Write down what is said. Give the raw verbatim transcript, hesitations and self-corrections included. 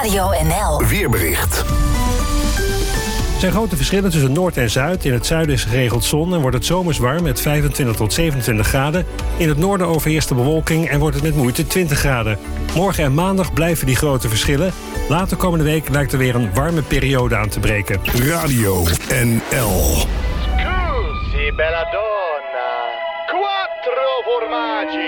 Radio N L. Weerbericht. Er zijn grote verschillen tussen Noord en Zuid. In het zuiden is geregeld zon en wordt het zomers warm met vijfentwintig tot zevenentwintig graden. In het noorden overheerst de bewolking en wordt het met moeite twintig graden. Morgen en maandag blijven die grote verschillen. Later komende week lijkt er weer een warme periode aan te breken. Radio N L. Scusi, bella donna. Quattro formaggi.